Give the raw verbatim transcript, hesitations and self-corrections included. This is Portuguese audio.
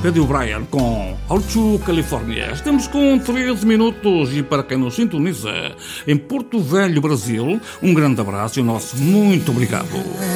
Eddie O'Brien com Hotel California. Estamos com treze minutos e para quem nos sintoniza em Porto Velho, Brasil, um grande abraço e o nosso muito obrigado.